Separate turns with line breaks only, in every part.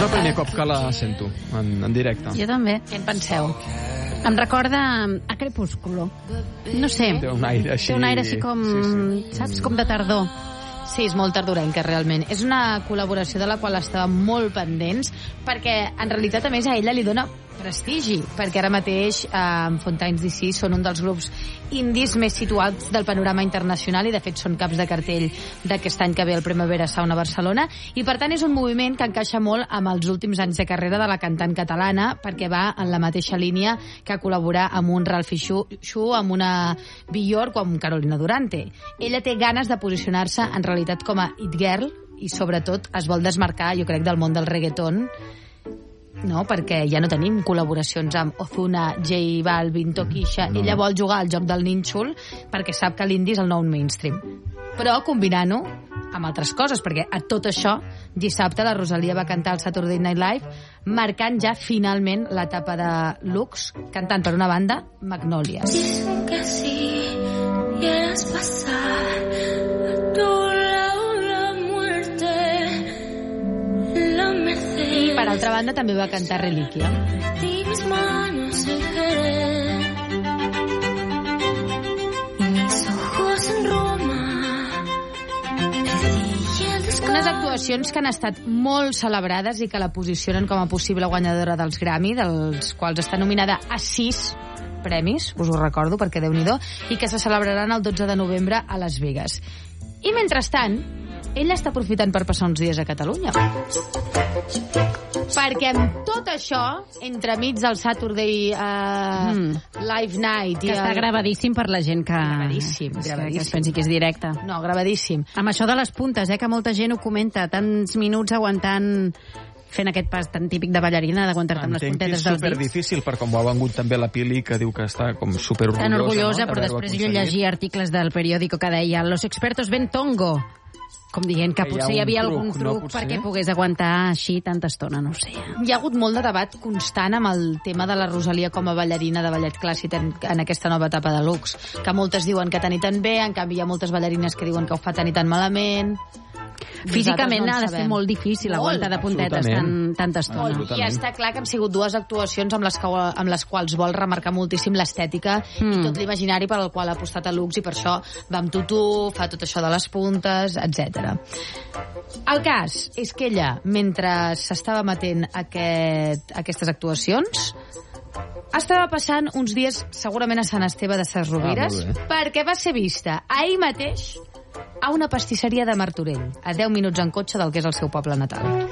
És el primer cop que la sento en directe.
Jo també.
Què en penseu?
Em recorda a Crepúsculo. No sé.
Té un aire així...
Té un aire així com...
Sí.
Saps? Com de tardor.
Sí, és molt tardorenca, realment. És una col·laboració de la qual estàvem molt pendents, perquè, en realitat, a més, a ella li dona prestigi, perquè ara mateix Fontaines DC són un dels grups indis més situats del panorama internacional i, de fet, són caps de cartell d'aquest any que ve el Primavera Sound a Barcelona, i, per tant, és un moviment que encaixa molt amb els últims anys de carrera de la cantant catalana, perquè va en la mateixa línia que col·laborar amb un Ralphie Shu, amb una Björk o amb Carolina Durante. Ella té ganes de posicionar-se, en realitat, com a it girl, i, sobretot, es vol desmarcar, jo crec, del món del reggaeton, no? Perquè ja no tenim col·laboracions amb Ozuna, J Balvin, Tokisha. Ella vol jugar al joc del nínxol perquè sap que l'indi és el nou mainstream. Però combinant-ho amb altres coses, perquè a tot això, dissabte la Rosalia va cantar al Saturday Night Live, marcant ja finalment l'etapa de Lux, cantant per una banda Magnolias.
Dicen que sí, quieras pasar a tu lado la muerte, la merced.
I per altra banda també va cantar Reliquia.
Mis manos en Jerez y mis ojos en Roma.
Unes actuacions que han estat molt celebrades i que la posicionen com a possible guanyadora dels Grammy, dels quals està nominada a 6 premis, us ho recordo perquè Déu-n'hi-do, i que se celebraran el 12 de novembre a Las Vegas. I mentrestant, ella està aprofitant per passar uns dies a Catalunya. Perquè amb tot això, entremig del Saturday Live Night...
Que està gravadíssim per la gent que...
Gravadíssim.
Que es pensi que és directe.
No, gravadíssim.
Amb això de les puntes, que molta gent ho comenta, tants minuts aguantant... fent aquest pas tan típic de ballarina, d'aguantar-te amb les puntetes dels dits.
Entenc que és superdifícil, per com ho ha vengut també la Pili, que diu que està com superorgullosa.
Tan orgullosa,
no?
Però després jo llegia articles del periòdico que deia «Los expertos ven tongo», com dient que potser hi havia algun truc perquè pogués aguantar així tanta estona, no ho sé.
Hi ha hagut molt de debat constant amb el tema de la Rosalia com a ballarina de ballet clàssic en aquesta nova etapa de Lux, que moltes diuen que tan i tan bé, en canvi hi ha moltes ballarines que diuen que ho fa tan i tan malament.
Físicament ha de ser molt difícil aguantar de puntetes tanta estona.
I està clar que han sigut dues actuacions amb les quals vol remarcar moltíssim l'estètica i tot l'imaginari per al qual ha apostat a Lux, i per això va amb tutú, fa tot això de les puntes, etc. El cas és que ella, mentre s'estava emetent aquestes actuacions, estava passant uns dies segurament a Sant Esteve de Ses Rovires, perquè va ser vista ahir mateix a una pastisseria de Martorell, a 10 minuts en cotxe del que és el seu poble natal.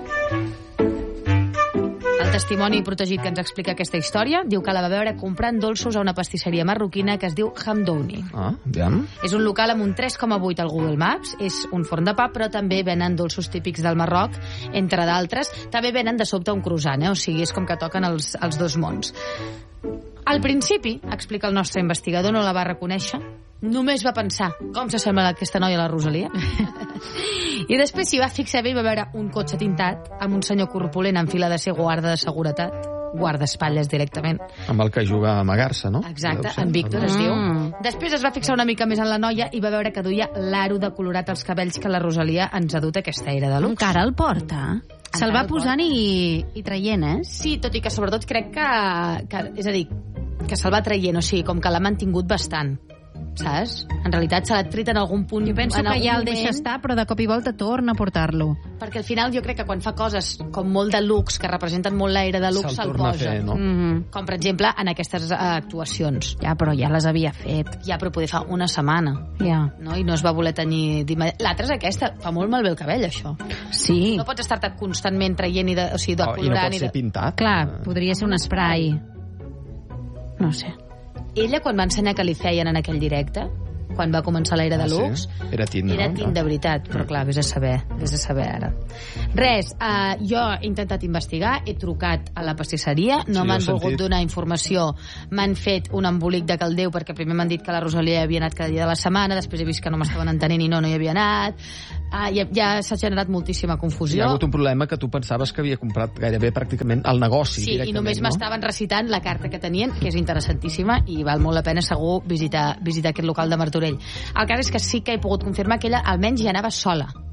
El testimoni protegit que ens explica aquesta història diu que la va veure comprant dolços a una pastisseria marroquina que es diu Hamdouni. És un local amb un 3,8 al Google Maps, és un forn de pa, però també venen dolços típics del Marroc, entre d'altres. També venen de sobte un croissant, o sigui, és com que toquen els dos mons. Al principi, explica el nostre investigador, no la va reconèixer, només va pensar com s'assembla aquesta noia a la Rosalia. I després s'hi va fixar bé i va veure un cotxe tintat amb un senyor corpulent en fila de ser guarda de seguretat, guardaespatlles directament.
Amb el que juga a amagar-se, no?
Exacte, en Víctor es diu. Després es va fixar una mica més en la noia i va veure que duia l'aro de colorat als cabells que la Rosalia ens ha dut aquesta era de Lux.
Encara el porta? Se'l va posant i traient,
Sí, tot i que sobretot crec que és a dir, que se'l va traient, o sigui, com que l'ha mantingut bastant, saps? En realitat se l'ha tret en algun punt.
Jo penso que ja el deixa estar, però de cop i volta torna a portar-lo.
Perquè al final jo crec que quan fa coses com molt de Lux, que representen molt l'aire de Lux, se'l posa.
Fer, no?
Com per exemple en aquestes actuacions.
Ja, però ja les havia fet.
Ja, però poder fa una setmana.
Ja.
No? I no es va voler tenir... L'altra és aquesta, fa molt malbé el cabell, això.
Sí.
No pots estar-te constantment traient i
I no pot ser pintat.
Clar, podria ser un spray. No sé.
Ella, quan va ensenyar que li feien en aquell directe, quan va començar l'era de Lux,
era tint, no?
Era tint de veritat, però clar, vés a saber ara. Res, jo he intentat investigar, he trucat a la pastisseria, no m'han volgut donar informació, m'han fet un embolic de caldeu, perquè primer m'han dit que la Rosalia havia anat cada dia de la setmana, després he vist que no m'estaven entenent i no hi havia anat, ja s'ha generat moltíssima confusió.
Hi ha hagut un problema que tu pensaves que havia comprat gairebé pràcticament el negoci.
Sí, i només m'estaven recitant la carta que tenien, que és interessantíssima, i val molt la pena segur visitar aquest local de Martorell. El cas és que sí que he pogut confirmar que ella almenys hi anava sola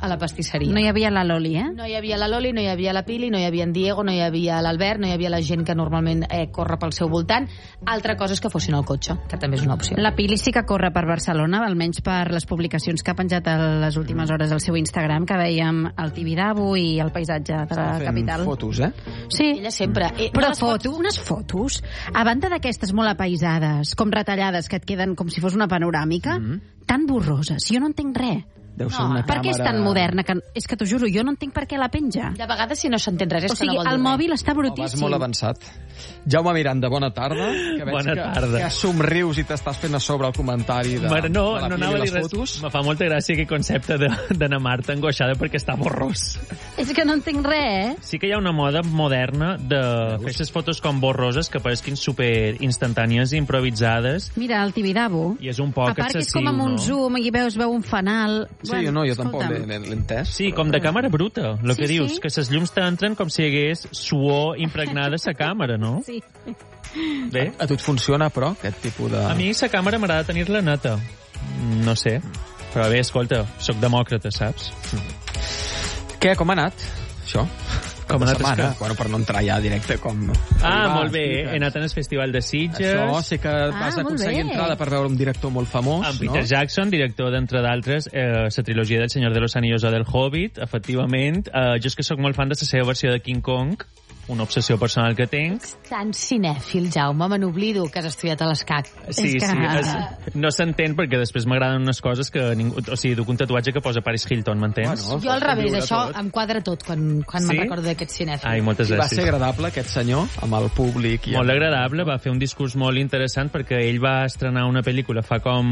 a la pastisseria.
No hi havia la Loli,
No hi havia la Loli, no hi havia la Pili, no hi havia en Diego, no hi havia l'Albert, no hi havia la gent que normalment corre pel seu voltant. Altra cosa és que fossin al cotxe, que també és una opció.
La Pili sí que corre per Barcelona, almenys per les publicacions que ha penjat a les últimes hores al seu Instagram, que veiem el Tibidabo i el paisatge de la capital.
Fotos,
Sí.
Ella sempre.
Però unes fotos, a banda d'aquestes molt apaisades, com retallades, que et queden com si fos una panoràmica, tan borroses. Jo no entenc res.
Deu ser una
per què és tan moderna? És que t'ho juro, jo no entenc per què la penja.
De vegades, si no s'entén res, és
o sigui,
que no vol dir
el mòbil està brutíssim.
Vas molt avançat. Jaume Miranda, bona tarda. Que veig
bona tarda.
Que somrius i t'estàs fent a sobre el comentari de,
no,
de la
no anava a dir
fotos.
Me fa molta gràcia aquest concepte d'anar Marta angoixada perquè està borrós.
És que no entenc res,
Sí que hi ha una moda moderna de fer aquestes fotos com borroses que paresquin super instantànies i improvisades.
Mira, el Tibidabo.
I és un poc excessiu, no?
A part que és com amb un zoom, i veu un fanal.
Sí, bueno, jo tampoc l'he entès.
Sí, com de càmera bruta, el que dius,
sí.
que les llums t'entren com si hi hagués suor impregnada a la càmera, no?
Sí.
Bé.
A tu et funciona, però, aquest tipus de...
A mi la càmera m'agrada tenir-la neta. No sé. Però bé, escolta, sóc demòcrata, saps?
Què, com ha anat, això?
Com ha anat
setmana? Bueno, per no entrar ja directe com...
Molt bé. He anat en el Festival de Sitges.
Això, sé que vas aconseguir entrada per veure un director molt famós,
en Peter Jackson, director, d'entre d'altres, la trilogia del Senyor de los Anillos o del Hobbit, efectivament. Jo és que sóc molt fan de la seva versió de King Kong, una obsessió personal que tinc.
Tan cinèfil, Jaume, me n'oblido que has estudiat a l'ESCAC.
Sí, no s'entén perquè després m'agraden unes coses que ningú... O sigui, duc un tatuatge que posa Paris Hilton, m'entens?
Bueno, jo al revés, això em quadra tot quan me'n recordo d'aquest cinèfil.
Ai, moltes gràcies.
Va ser agradable, aquest senyor, amb el públic.
Molt agradable, va fer un discurs molt interessant perquè ell va estrenar una pel·lícula fa com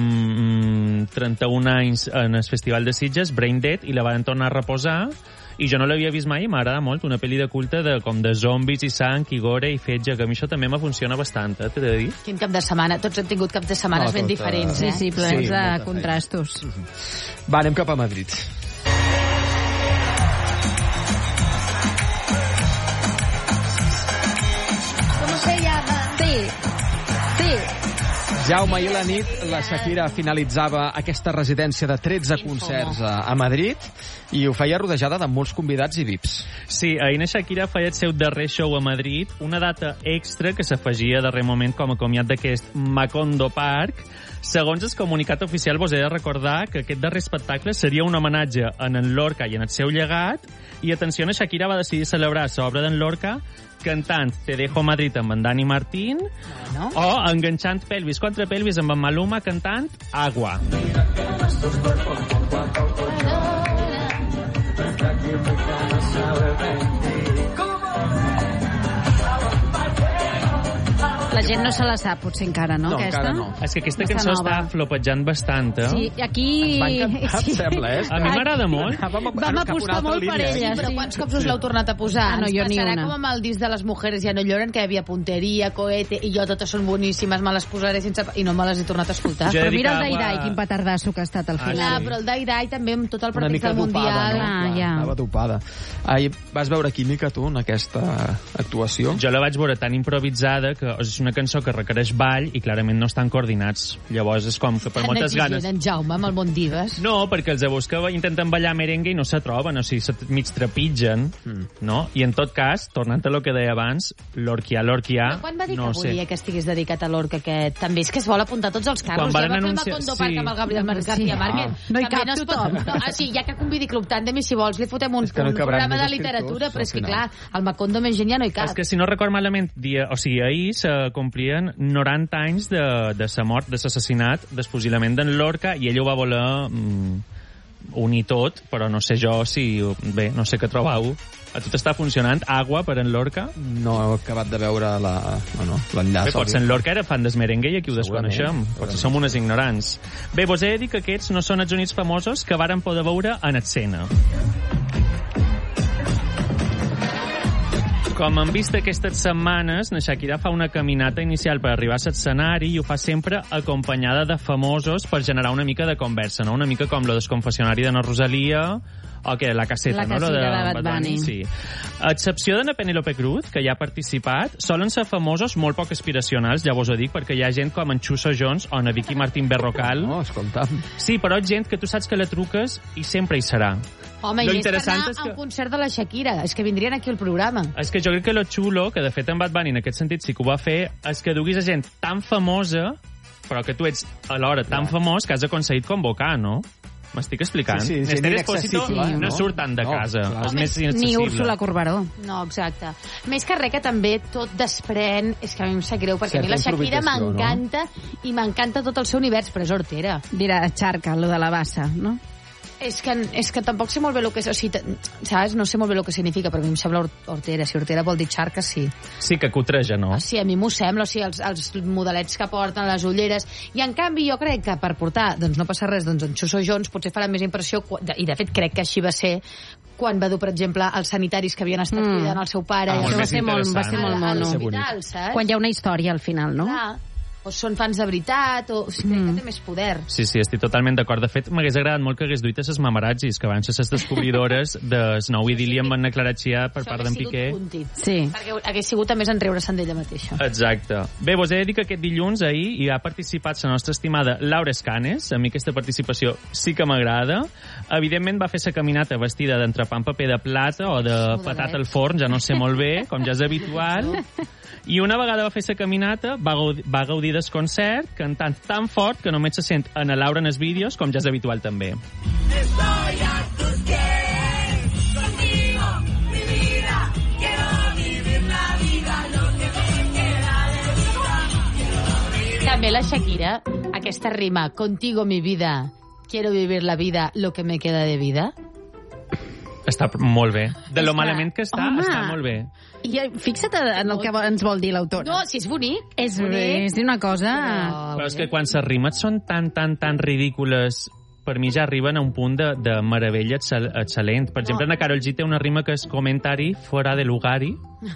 31 anys en el Festival de Sitges, Brain Dead, i la van tornar a reposar. I jo no l'havia vist mai i m'agrada molt, una pel·li de culte com de zombis i sang i gore i fetge, que a mi això també me funciona bastant, t'he de dir.
Quin cap de setmana, tots hem tingut caps de setmanes ben diferents,
Sí, plens de contrastos.
Va, anem cap a Madrid.
¿Cómo se llama? Sí.
Jaume, ahir a la nit la Shakira finalitzava aquesta residència de 13 concerts a Madrid i ho feia rodejada de molts convidats i VIPs.
Sí, ahir la Shakira feia el seu darrer show a Madrid, una data extra que s'afegia a darrer moment com a comiat d'aquest Macondo Park. Segons el comunicat oficial, vos he de recordar que aquest darrer espectacle seria un homenatge a en Lorca i en el seu llegat, i atenció, la Shakira va decidir celebrar l'obra d'en Lorca cantant Te dejo Madrid amb en Dani Martín o enganxant pelvis contra pelvis amb en Maluma cantant Agua.
La gent no se la sap, potser encara, no? Aquesta?
Encara no.
És que aquesta cançó està flopejant bastant,
Sí, aquí...
Va encantar, em sembla,
A mi m'agrada molt.
Vam apostar molt per ella,
Però quants cops us l'heu tornat a posar?
No, jo ni una.
Passarà com amb el disc de les mujeres ja no lloren, que hi havia punteria, cohete, i jo totes són boníssimes, me les posaré sense... I no me les he tornat a escoltar.
Jo he
Però mira el
dedicat
Dai, quin petardasso que ha estat al final.
Clar, però el Dai també amb tot el
una
pretext
mica
del
dopada,
Mundial.
no?
Ja.
Anava dopada. Ahir vas veure química, tu, en aquesta actuació?
Jo la vaig veure tan improvisada que és una cançó que requereix ball i clarament no estan coordinats. Llavors és com que per moltes ganes...
En Jaume, amb el món divas.
No, perquè els abús que intenten ballar merengue i no se troben, o sigui, mig trepitgen, no? I en tot cas, tornant a lo que deia abans, l'Orquià,
Però quan va dir que volia que estigués dedicat a l'Orca, que també és que es vol apuntar tots els carros?
Quan
Ja va
van
fer
anunciar-
Macondo Park amb el Gabriel García Márquez.
No hi
També
cap
es pot-
tothom.
No, sí, ja que convidi Club Tàndem i si vols li fotem un
que no cabran
programa
més
de literatura,
escriptors,
però és que
al
clar,
final.
al Macondo més gent ja no hi cap.
És que si no record malament, ahir se complien 90 anys de sa mort, de l'assassinat, del fusilament d'en Lorca, i ell ho va voler unir tot, però no sé jo si... Bé, no sé què trobau. A tu t'està funcionant Agua per en Lorca?
No he acabat de veure l'enllaç.
Bé, potser en Lorca era fan del merengue i aquí ho
Segurament,
desconeixem. Potser som unes ignorants. Bé, vos he de dir que aquests no són els únics famosos que varen poder veure en escena. Com hem vist aquestes setmanes, la Shakira fa una caminata inicial per arribar a l'escenari i ho fa sempre acompanyada de famosos per generar una mica de conversa, no? Una mica com lo del confessionari de na Rosalia o que la caseta,
La
no? Lo
caseta de Bad Bunny.
Sí. A excepció de na Penélope Cruz, que ja ha participat, solen ser famosos molt poc aspiracionals, ja vos ho dic, perquè hi ha gent com en Chuso Jones o na Vicky Martín Berrocal.
No, escolta'm.
Sí, però gent que tu saps que la truques i sempre hi serà.
Home, i més que anar a un concert de la Shakira. És que vindrien aquí al programa.
És que jo crec que lo xulo, que de fet en Bad Bunny en aquest sentit sí que ho va fer, és que duguis a gent tan famosa, però que tu ets alhora tan famós que has aconseguit convocar, no? M'estic explicant?
Sí,
Esther Expósito no surt tant de casa. És més inaccessible.
Ni Úrsula Corberó.
No, exacte. Més que res que també tot desprèn, és que a mi em sap greu, perquè a mi la Shakira m'encanta, i m'encanta tot el seu univers, però és hortera.
Dirà xarca, lo de la bassa, no?
És que tampoc sé molt bé el que és, o sigui, saps? No sé molt bé el que significa, però a mi em sembla hortera. Si hortera vol dir xarca, sí.
Sí, que cutreja, no?
Sí, a mi m'ho sembla, o sigui, els modelets que porten, les ulleres, i en canvi jo crec que per portar, doncs no passa res, doncs en Xuso Jones potser farà més impressió, i de fet crec que així va ser quan va dur, per exemple, els sanitaris que havien estat cuidant el seu pare.
Això va ser molt mono. Quan hi ha una història al final, no?
Clar. O són fans de veritat, o crec que té més poder.
Sí, estic totalment d'acord. De fet, m'hagués agradat molt que hagués duit a ses mamarazzis, que van ser ses descobridores des nou idili amb en Eclaratxia per part d'en Piqué.
Sí. Perquè hagués sigut a més enreure-se'n d'ella mateixa.
Exacte. Bé, vos he de dir que aquest dilluns ahir hi ha participat la nostra estimada Laura Escanes. A mi aquesta participació sí que m'agrada. Evidentment va fer sa caminata vestida d'entrepà amb paper de plata o de patata al forn, ja no sé molt bé, com ja és habitual. I una vegada va fer sa caminata, va gaudir del concert, cantant tan fort que només se sent a Laura en els vídeos, com ja és habitual també.
Estoy a tus pies, contigo, mi vida, quiero vivir la vida, lo que me queda de vida.
També la Shakira, aquesta rima, contigo, mi vida, quiero vivir la vida, lo que me queda de vida.
Està molt bé. De lo malament que està, està molt bé.
I fixa't en el que ens vol dir l'autora.
No, si és bonic.
És una cosa...
Però és que quan les rimes són tan ridícules, per mi ja arriben a un punt de meravella excel·lent. Per exemple, na Karol G té una rima que és comentari fora de lugari.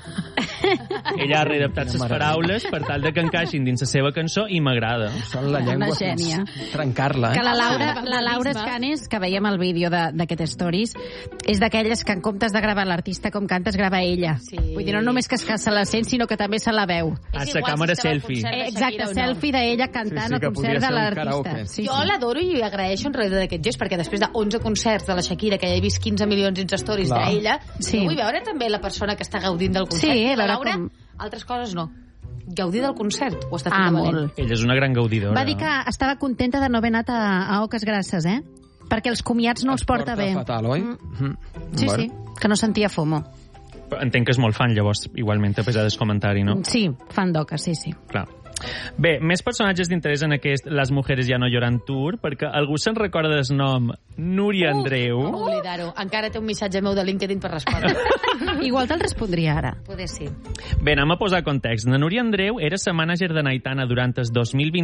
Ella ha readaptat les paraules per tal de que encaixin dins la seva cançó i m'agrada.
Són la llengua fins trencar-la.
Que la Laura Escanes, que veiem el vídeo d'aquest Stories, és d'aquelles que en comptes de gravar l'artista com canta, es grava ella. Sí. Vull dir, no només que es se la sent, sinó que també se la veu.
A la càmera selfie.
Exacte, selfie d'ella cantant al concert de l'artista.
Jo l'adoro i agraeixo en realitat d'aquest gest, perquè després de 11 concerts de la Shakira, que ja he vist 15 milions d'stories d'ella, vull veure també la persona que està gaudint del concert.
Sí,
la Laura, altres coses no. Gaudir del concert, ho està fent de valent.
Ella és una gran gaudidora.
Va dir que estava contenta de no haver anat a Oques Grasses, perquè els comiats no els porta bé.
Fatal, oi?
Sí, que no sentia FOMO.
Entenc que és molt fan, llavors, igualment, a pesar del comentari, no?
Sí, fan d'Oques, sí.
Clar. Bé, més personatges d'interès en aquest Les mujeres ja no lloran tour, perquè algú se'n recorda del nom Núria Andreu.
Com oblidar-ho. Encara té un missatge meu de LinkedIn per respondre.
Igual te'l respondria ara.
Poder sí.
Bé, anem a posar context. La Núria Andreu era la mànager de Aitana durant el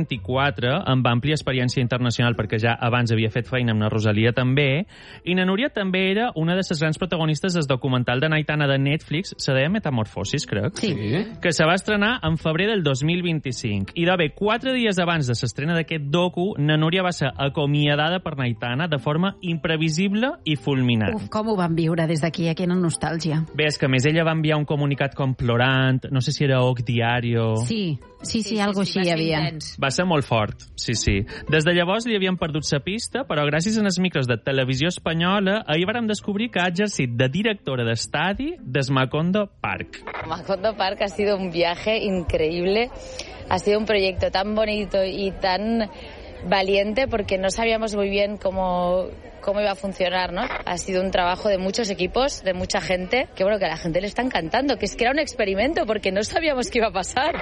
2024, amb àmplia experiència internacional, perquè ja abans havia fet feina amb la Rosalia també, i la Núria també era una de les grans protagonistes del documental de Aitana de Netflix, se deia Metamorfosis, crec, que se va estrenar en febrer del 2025. I d'haver 4 dies abans de l'estrena d'aquest docu, na Núria va ser acomiadada per Aitana de forma imprevisible i fulminant.
Uf, com ho van viure des d'aquí, quina nostàlgia.
Bé, és que a més ella va enviar un comunicat com plorant, no sé si era OC Diario...
Sí, algo així hi havia.
Va ser molt fort, sí. Des de llavors li havien perdut la pista, però gràcies als micros de Televisió Espanyola ahir vàrem descobrir que ha exercit de directora d'estadi des Macondo Park.
Macondo Park ha sido un viaje increíble. Ha sido un proyecto tan bonito y tan valiente porque no sabíamos muy bien cómo iba a funcionar, ¿no? Ha sido un trabajo de muchos equipos, de mucha gente, que bueno, que a la gente le está encantando, que es que era un experimento porque no sabíamos qué iba a pasar.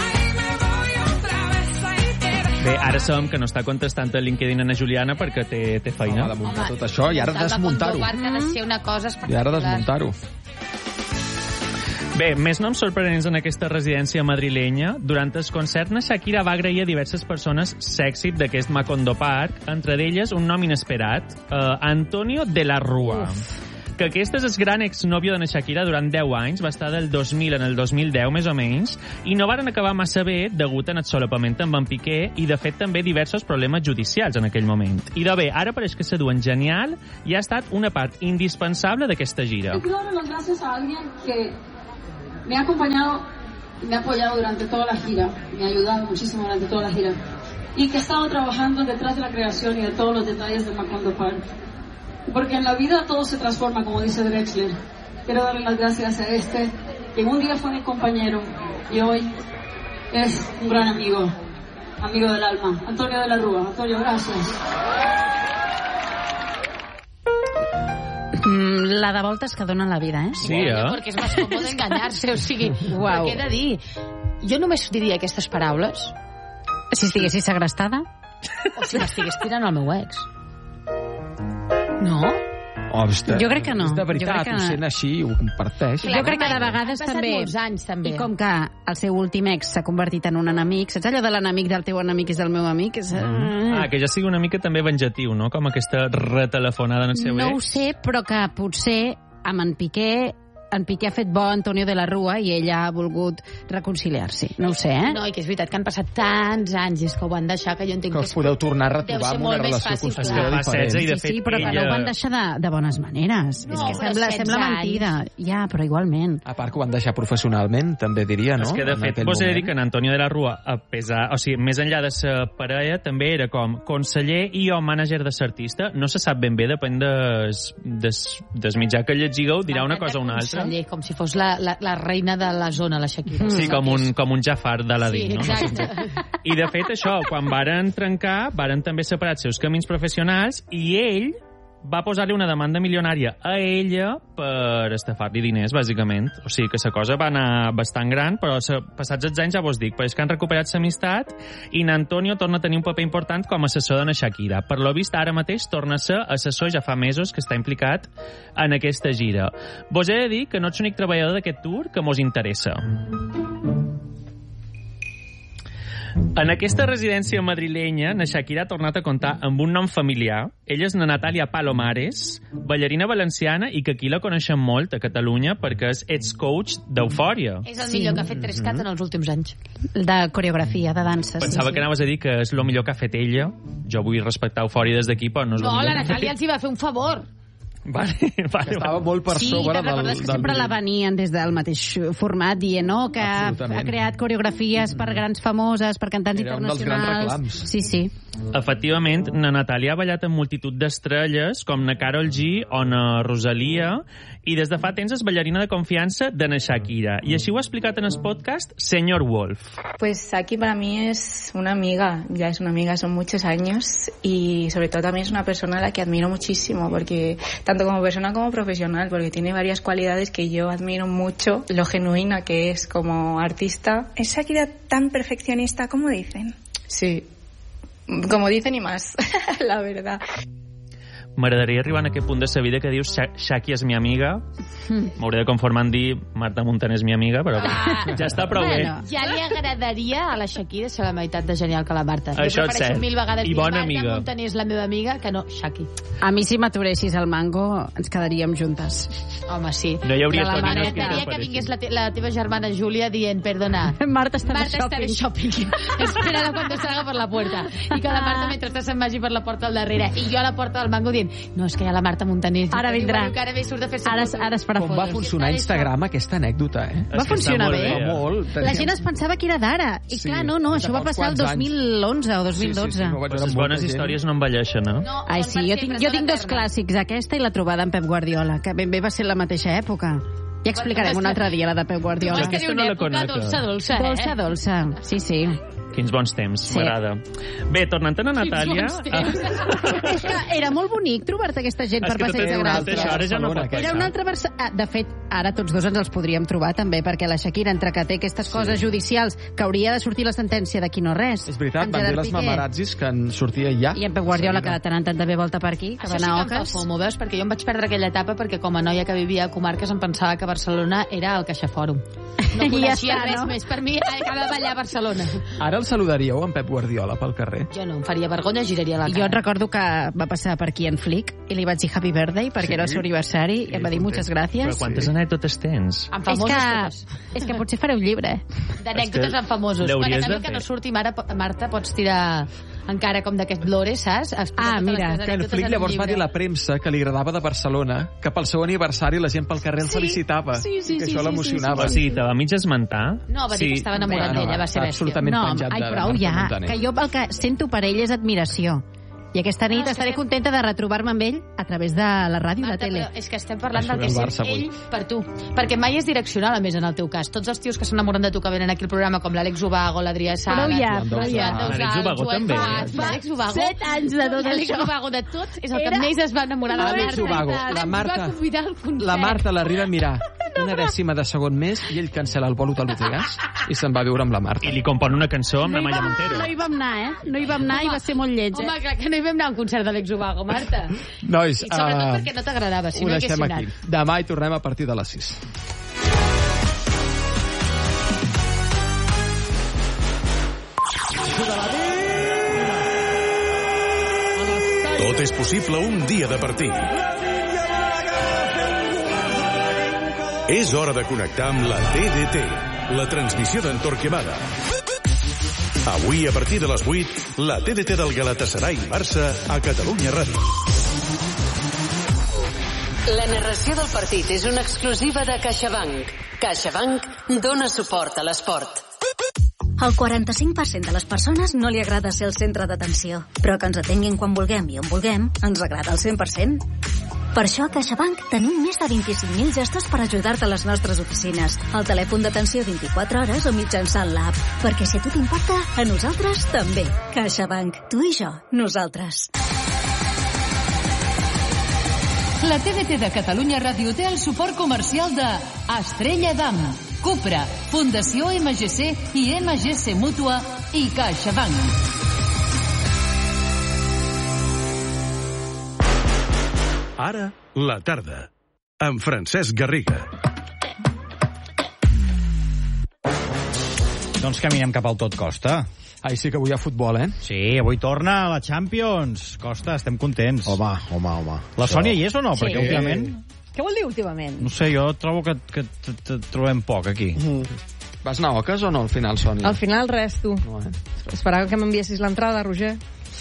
Bé, ara sabem que no està contestant a LinkedIn a Juliana perquè té feina.
Ha de muntar tot això i ara desmuntar-ho.
I
ara desmuntar-ho.
Bé, més noms sorprenents en aquesta residència madrilenya. Durant el concert, na Shakira va agrair a diverses persones l'èxit d'aquest Macondo Park, entre d'elles un nom inesperat, Antonio de la Rúa. Que aquest és el gran exnòvio de na Shakira durant 10 anys, va estar del 2000 en el 2010, més o menys, i no varen acabar massa bé degut a el solapament amb en Piqué i, de fet, també diversos problemes judicials en aquell moment. I de bé, ara pareix que se duen genial i ha estat una part indispensable d'aquesta gira.
Yo quiero darle las gracias a alguien que me ha acompañado y me ha apoyado durante toda la gira, me ha ayudado muchísimo durante toda la gira y que ha estado trabajando detrás de la creación y de todos los detalles de Macondo Park. Porque en la vida todo se transforma, como dice Drexler. Quiero darle las gracias a que un día fue mi compañero y hoy es un gran amigo del alma, Antonio de la Rúa. Antonio, gracias.
La de voltes que dona la vida, eh?
Sí,
Perquè és més còmode enganyar-se, o sigui,
Uau.
què he de dir? Jo només diria aquestes paraules
Si estiguessis segrestada.
o si m'estigués tirant al meu ex. No?
Jo crec que no.
És de
Jo
veritat,
crec que-
ho sent així, ho comparteix.
Jo crec que de vegades
Han passat
també...
molts anys, també.
I com que el seu últim ex s'ha convertit en un enemic, saps allò de l'enemic del teu enemic és del meu amic? És...
Que ja sigui una mica també venjatiu, no? Com aquesta retelefonada en el seu
No ho
ex.
sé, però que potser amb en Piqué ha fet bo Antonio de la Rúa i ella ha volgut reconciliar-se. No ho sé, eh?
No, i que és veritat que han passat tants anys i és que ho van deixar, que jo entenc
Que us podeu tornar a
deu
retrobar
ser
amb una
molt més
relació
fàcil,
construïda
clar.
diferent.
Fa 16 i de
Sí,
fet,
però que no
ella-
ho van deixar de bones maneres.
No,
és que
però
sembla
16
mentida. Ja, però igualment.
A part que ho van deixar professionalment, també diria, no?
És que, de
En
fet,
aquell
vos he de dir
moment.
que en Antonio de la Rúa, a pesar, o sigui, més enllà de ser parella, també era com conseller i o mànager de l'artista. No se sap ben bé, depèn des mitjà que llegigueu, dirà una cosa o una altra.
Conseller, com si fos la reina de la zona, la Shakira.
Sí, com un Jafar d'Aladín,
Sí,
no?
exacte.
I, de fet, això, quan varen trencar, varen també separar els seus camins professionals i ell va posar-li una demanda milionària a ella per estafar-li diners, bàsicament. O sigui que la cosa va anar bastant gran, però passats els anys ja vos dic, però és que han recuperat l'amistat i en Antonio torna a tenir un paper important com a assessor de na Shakira. Per lo vist, ara mateix torna a ser assessor, ja fa mesos que està implicat en aquesta gira. Vos he de dir que no ets l'únic treballador d'aquest tour que mos interessa. En aquesta residència madrilenya, na Shakira ha tornat a comptar amb un nom familiar. Ella és na Natàlia Palomares, ballarina valenciana i que aquí la coneixen molt a Catalunya perquè és ex-coach d'Eufòria.
És el millor que ha fet 3CAT en els últims anys.
De coreografia, de dansa.
Pensava que anaves a dir que és el millor que ha fet ella. Jo vull respectar Eufòria des d'aquí, però no és el
No,
millor
la
que ha fet
Natàlia els hi va fer un favor.
Vale.
Estava molt per
Sí,
sobre
te'n recordes que sempre la venien des del mateix format dient que ha creat coreografies per grans famoses, per cantants
Era un dels grans
internacionals.
reclams.
Sí, sí.
Efectivament, na Natàlia ha ballat amb multitud d'estrelles, com na Karol G o na Rosalia, i des de fa temps és ballarina de confiança de na Shakira. I així ho ha explicat en el podcast Señor Wolf.
Pues Saki para mí es una amiga, ya es una amiga, son muchos años y sobre todo también es una persona a la que admiro muchísimo, porque tanto como persona como profesional, porque tiene varias cualidades que yo admiro mucho, lo genuina que es como artista.
¿Es Shakira tan perfeccionista como dicen?
Sí, como dicen y más, la verdad.
M'agradaria arribar en aquest punt de sa vida que dius Shaki és mi amiga. M'hauré de conformar en dir Marta Montaner és mi amiga, però ja està prou bé.
Ja li agradaria a la Shakira ser la meitat de genial que la Marta.
Això
Jo
és
prefereixo
cert.
1000 vegades
I
dir
bona
Marta
amiga.
Montaner és la meva amiga que no Shaki.
A mi, si m'aturessis al mango, ens quedaríem juntes.
Home, sí.
No hi hauria
Però la
tòniques que
m'agradaria que vingués la teva germana Júlia dient, perdona,
Marta està
de shopping. Espera cuando salga por la puerta. I que la Marta mentre se'n vagi per la porta al darrere. I jo a la porta del mango dient, no, és que hi ha la Marta Montaner.
Ara vindrà.
Que ara ve surt de fer-se
Ara es farà
Com va
fotos.
funcionar Instagram aquesta anècdota, eh?
Va funcionar bé.
Molt.
La gent es pensava que era d'ara. I
Sí,
clar, no, això va passar el 2011 o 2012.
Les bones històries no envelleixen, no?
Ai, sí, jo tinc dos clàssics, aquesta i la trobada amb Pep Guardiola, que ben bé va ser la mateixa època. Ja explicarem un altre dia la de Pep Guardiola.
Vas tenir una època dolça,
Dolça, dolça. Sí, sí.
Quins bons temps,
Sí.
m'agrada. Bé, tornant a Natàlia...
És que era molt bonic trobar-te aquesta gent per Passeig de Gràcia.
Ara ja no pot
Era una altra de fet, ara tots dos ens els podríem trobar també, perquè la Shakira, entre que té aquestes coses judicials, que hauria de sortir la sentència d'aquí no res.
És veritat,
En
van dir
Gerard
les
Piqué.
mamarazzis que en sortia ja.
I en Pep Guardiola, que de tant en tant també volta per aquí, que va
Això sí
anar a
que em fa
Oques.
fomo, veus? Perquè jo em vaig perdre aquella etapa perquè com a noia que vivia a comarques em pensava que Barcelona era el CaixaFòrum. No
I ja
coneixia
està,
res
no?
més. Per mi, cada ballar a Barcelona.
Ara el saludaríeu en Pep Guardiola pel carrer?
Jo no, em faria vergonya, giraria la
Jo
cara.
et recordo que va passar per aquí en Flick i li vaig dir Happy Birthday perquè era el seu aniversari i em va dir muchas
Però
gracias.
quantes anècdotes tens?
Amb
És
famosos
que,
totes.
és que potser faré un llibre.
D'anècdotes
És que
amb famosos.
l'hauries
Quan acabi
de
que no
fer.
surti, Marta, pots tirar encara com d'aquest lore, saps?
Mira,
Que en Flick llavors va dir a la premsa que li agradava de Barcelona, que pel seu aniversari la gent pel carrer el felicitava,
sí,
i que això l'emocionava.
O sigui, te va mig esmentar?
No, va dir que estava enamorat d'ella, va ser bèstia.
absolutament
No,
penjat
ai,
de
prou
Marta
ja,
Montaner.
que jo el que sento per ell és admiració. I aquesta nit estaré contenta de retrobar-me amb ell a través de la ràdio i la tele.
És que estem parlant del que sent ell per tu. Perquè mai és direccional, a més, en el teu cas. Tots els tios que s'enamoren de tu que venen aquí al programa, com l'Àlex Ubago, l'Adrià Sala...
Però ja.
L'Àlex Ubago també.
L'Àlex Ubago.
7 anys de tot
L'Àlex
això.
Ubago de tots és el que més es va enamorar de la
L'Àlex Ubago, la Marta... La Marta l'arriba a mirar una dècima de segon més i ell cancela el bolo de l'Utegas i se'n va a viure amb la Marta.
I li compon una cançó amb la Maya Montero.
No hi vam anar, No hi vam anar i va ser molt lleig,
Home, clar que no hi vam anar a un concert d'Àlex Ubago, Marta.
Nois,
I sobretot perquè no t'agradava, si
ho
no
deixem
haguessin
aquí.
anat.
Demà hi tornem a partir de les 6.
Tot és possible un dia de partit. És hora de connectar amb la TDT, la transmissió d'en Torquemada. Avui, a partir de les 8, la TDT del Galatasaray Barça a Catalunya Ràdio.
La narració del partit és una exclusiva de CaixaBank. CaixaBank dona suport a l'esport.
Al 45% de les persones no li agrada ser el centre d'atenció, però que ens atenguin quan vulguem i on vulguem ens agrada al 100%. Per això a CaixaBank tenim més de 25.000 gestos per ajudar-te a les nostres oficines, al telèfon d'atenció 24 hores o mitjançant l'app. Perquè si a tu t'importa, a nosaltres també. CaixaBank, tu i jo, nosaltres.
La TDT de Catalunya Ràdio té el suport comercial de Estrella Damm, Cupra, Fundació MGC i MGC Mútua i CaixaBank.
Ara, la tarda, amb Francesc Garriga.
Doncs caminem cap al tot costa.
Ai, sí que avui hi ha futbol,
Sí, avui torna la Champions. Costa, estem contents.
Home.
La Sònia hi és o no?
Sí.
Perquè últimament...
Què vol dir últimament?
No sé, jo trobo que trobem poc aquí.
Vas anar a Oques o no al final, Sònia?
Al final res, tu.
No,
Esperava que m'enviessis l'entrada, Roger.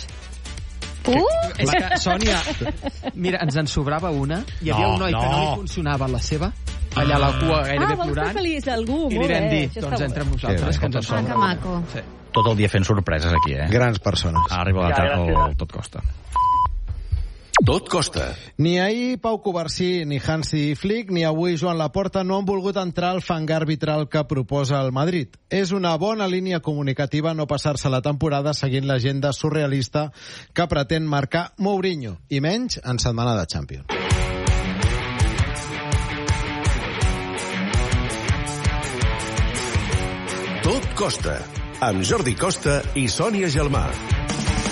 És que, Sònia, mira, ens en sobrava una. Hi havia un noi que no li funcionava la seva, allà a la cua gairebé
vols
plorant.
fer feliç a algú?
I li vam dir, doncs entra amb nosaltres, que ens en sobra.
Que maco.
Sí.
Tot el dia fent sorpreses aquí,
Grans persones.
Arriba la tarda al tot costa.
Tot costa.
Ni ahir Pau Covarsí, ni Hansi Flick, ni avui Joan Laporta no han volgut entrar al fang arbitral que proposa el Madrid. És una bona línia comunicativa no passar-se la temporada seguint l'agenda surrealista que pretén marcar Mourinho, i menys en setmana de Champions.
Tot costa, amb Jordi Costa i Sònia Gelmà.